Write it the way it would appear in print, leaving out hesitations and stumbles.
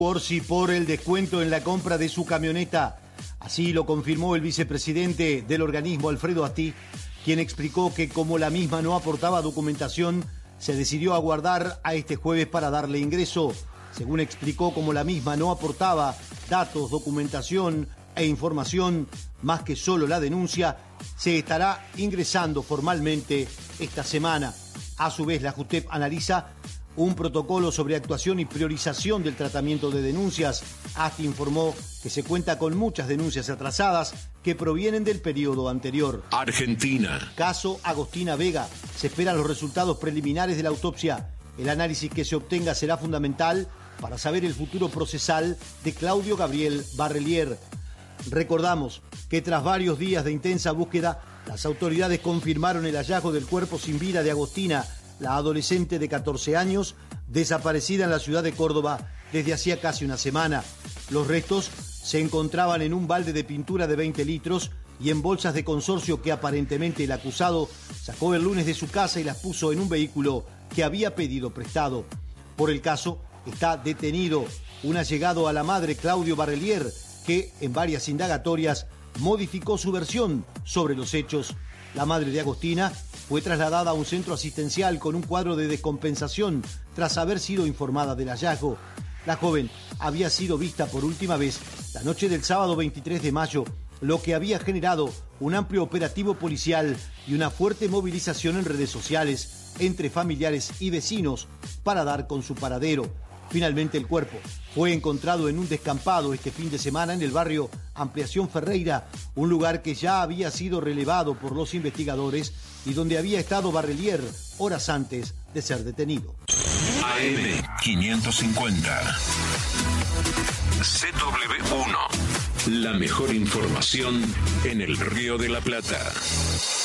Por el descuento en la compra de su camioneta. Así lo confirmó el vicepresidente del organismo, Alfredo Asti, quien explicó que como la misma no aportaba documentación, se decidió aguardar a este jueves para darle ingreso. Según explicó, como la misma no aportaba datos, documentación e información, más que solo la denuncia, se estará ingresando formalmente esta semana. A su vez, la JUTEP analiza un protocolo sobre actuación y priorización del tratamiento de denuncias. Asti informó que se cuenta con muchas denuncias atrasadas que provienen del periodo anterior. Argentina. Caso Agostina Vega. Se esperan los resultados preliminares de la autopsia. El análisis que se obtenga será fundamental para saber el futuro procesal de Claudio Gabriel Barrelier. Recordamos que tras varios días de intensa búsqueda, las autoridades confirmaron el hallazgo del cuerpo sin vida de Agostina, la adolescente de 14 años, desaparecida en la ciudad de Córdoba desde hacía casi una semana. Los restos se encontraban en un balde de pintura de 20 litros y en bolsas de consorcio que aparentemente el acusado sacó el lunes de su casa y las puso en un vehículo que había pedido prestado. Por el caso está detenido un allegado a la madre, Claudio Barrelier, que en varias indagatorias modificó su versión sobre los hechos. La madre de Agostina fue trasladada a un centro asistencial con un cuadro de descompensación tras haber sido informada del hallazgo. La joven había sido vista por última vez la noche del sábado 23 de mayo, lo que había generado un amplio operativo policial y una fuerte movilización en redes sociales entre familiares y vecinos para dar con su paradero. Finalmente el cuerpo fue encontrado en un descampado este fin de semana en el barrio Ampliación Ferreira, un lugar que ya había sido relevado por los investigadores y donde había estado Barrelier horas antes de ser detenido. AM 550. CW1. La mejor información en el Río de la Plata.